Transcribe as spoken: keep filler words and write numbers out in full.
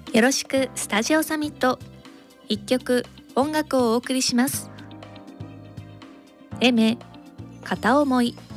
よろしくスタジオサミット。一曲音楽をお送りします。エメ、片思い。